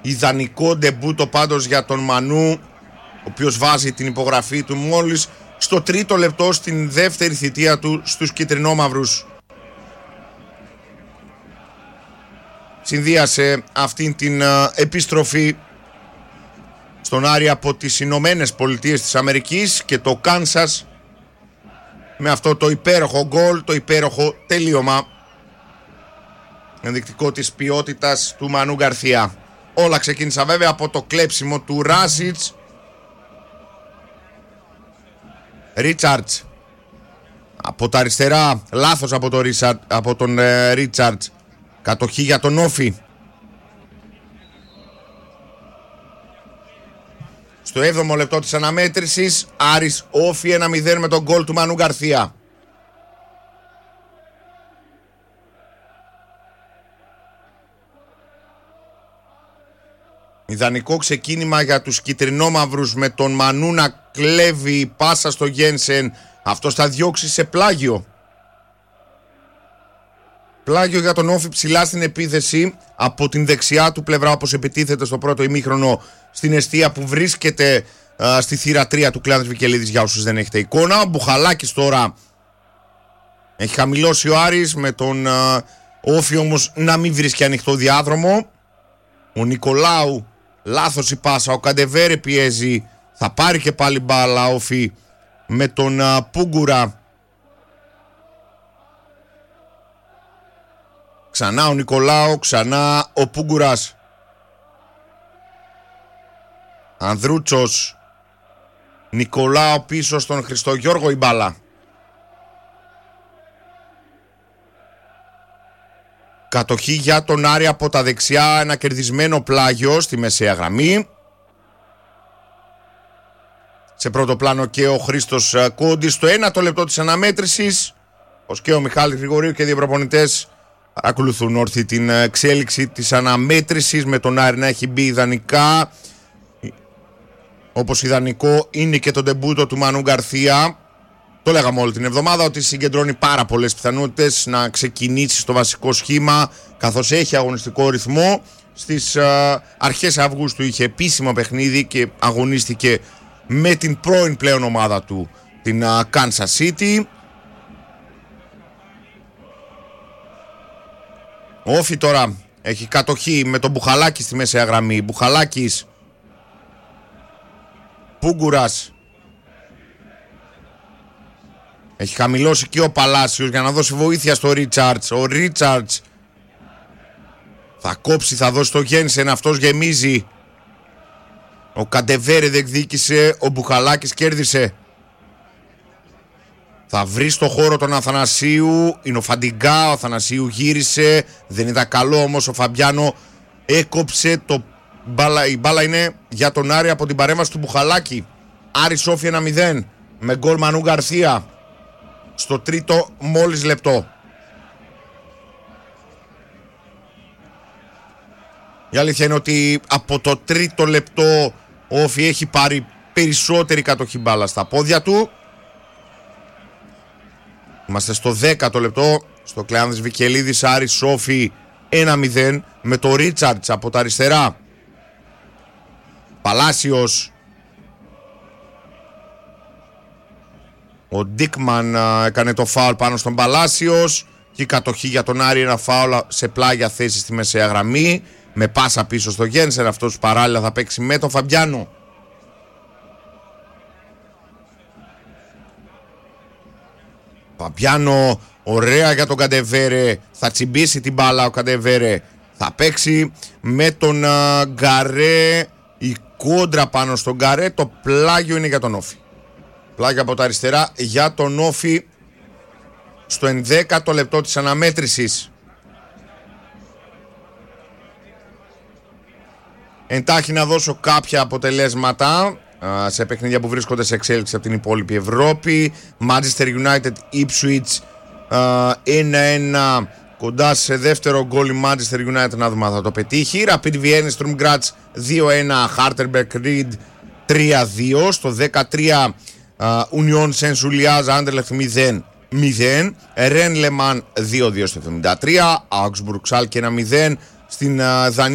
Ιδανικό ντεμπούτο πάντως για τον Μανού, ο οποίος βάζει την υπογραφή του μόλις στο 3ο λεπτό στην δεύτερη θητεία του στους κιτρινόμαυρους. Συνδύασε αυτήν την επιστροφή στον Άρη από τις Ηνωμένες Πολιτείες της Αμερικής και το Κάνσας με αυτό το υπέροχο γκολ, το υπέροχο τελείωμα ενδεικτικό της ποιότητας του Μανού Γκαρθία. Όλα ξεκίνησαν βέβαια από το κλέψιμο του Ράσιτς. Ρίτσαρτς από τα αριστερά, λάθος από τον Ρίτσαρτς. Κατοχή για τον Όφη. Στο 7ο λεπτό της αναμέτρησης, Άρης Όφη 1-0 με τον γκολ του Μανού Γκαρθία. Ιδανικό ξεκίνημα για τους κιτρινόμαυρους με τον Μανού να κλέβει πάσα στο Γένσεν. Αυτός θα διώξει σε πλάγιο. Πλάγιο για τον Όφη ψηλά στην επίθεση από την δεξιά του πλευρά, όπως επιτίθεται στο πρώτο ημίχρονο στην εστία που βρίσκεται στη θύρα 3 του Κλάνης Βικελίδης, για όσους δεν έχετε εικόνα. Ο Μπουχαλάκης τώρα έχει χαμηλώσει ο Άρης, με τον Όφη όμως να μην βρίσκει ανοιχτό διάδρομο. Ο Νικολάου, λάθος η πάσα, ο Καντεβέρε πιέζει, θα πάρει και πάλι μπάλα Όφη με τον Πούγκουρα. Ξανά ο Νικολάου, ξανά ο Πούγκουρας. Ανδρούτσος, Νικολάου πίσω στον Χριστογιώργο η μπάλα. Κατοχή για τον Άρη από τα δεξιά, ένα κερδισμένο πλάγιο στη μεσαία γραμμή. Σε πρώτο πλάνο και ο Χρήστος Κόντης στο 1ο λεπτό της αναμέτρησης. Ως και ο Μιχάλης Γρηγορίου και οι δύο προπονητές ακολουθούν όρθιοι την εξέλιξη της αναμέτρησης, με τον Άρη να έχει μπει ιδανικά. Όπως ιδανικό είναι και το ντεμπούτο του Μανού Γκαρθία. Το λέγαμε όλη την εβδομάδα ότι συγκεντρώνει πάρα πολλές πιθανότητες να ξεκινήσει στο βασικό σχήμα, καθώς έχει αγωνιστικό ρυθμό. Στις αρχές Αυγούστου είχε επίσημο παιχνίδι και αγωνίστηκε με την πρώην πλέον ομάδα του, την Kansas City. Ο Όφη τώρα έχει κατοχή με τον Μπουχαλάκη στη μεσαία γραμμή. Μπουχαλάκης, Πούγκουρας. Έχει χαμηλώσει και ο Παλάσιος για να δώσει βοήθεια στο Ρίτσαρτς. Ο Ρίτσαρτς θα κόψει, θα δώσει το Γένσεν, αυτός γεμίζει. Ο Καντεβέρε διεκδίκησε, ο Μπουχαλάκης κέρδισε. Θα βρει στο χώρο τον Αθανασίου, είναι ο Φαντιγκά, ο Αθανασίου γύρισε, δεν ήταν καλό όμως, ο Φαμπιάνο έκοψε η μπάλα είναι για τον Άρη από την παρέμβαση του Μπουχαλάκη. Άρης Όφη 1-0 με γκολ Μανού Γκαρθία στο 3ο μόλις λεπτό. Η αλήθεια είναι ότι από το 3ο λεπτό ο Όφη έχει πάρει περισσότερη κατοχή μπάλα στα πόδια του. Είμαστε στο 10ο λεπτό, στο Κλεάνδης Βικελίδης, Άρης Όφη 1-0 με το Ρίτσαρτς από τα αριστερά. Παλάσιος. Ο Ντίκμαν έκανε το φάουλ πάνω στον Παλάσιος και η κατοχή για τον Άρη, ένα φάουλ σε πλάγια θέση στη μεσαία γραμμή με πάσα πίσω στο Γένσερ. Αυτός παράλληλα θα παίξει με τον Φαμπιάνο. Φαμπιάνο, ωραία για τον Καντεβέρε, θα τσιμπήσει την μπάλα ο Καντεβέρε, θα παίξει με τον Γκαρέ, η κόντρα πάνω στον Γκαρέ, το πλάγιο είναι για τον Όφη. Πλάγιο από τα αριστερά για τον Όφη στο 11ο λεπτό της αναμέτρησης. Εντάχει να δώσω κάποια αποτελέσματα σε παιχνίδια που βρίσκονται σε εξέλιξη από την υπόλοιπη Ευρώπη. Manchester United Ipswich 1-1, κοντά σε δεύτερο γκολ η Manchester United, να δούμε αν θα το πετύχει. Rapid Vienna Sturm Graz 2-1, Harterberg Reed 3-2. Στο 13 Union Saint-Juliaz Anderlecht 0-0, Rennes Le Mans 2-2 στο 73, Augsburg Schalke 1-0 στην Δανία.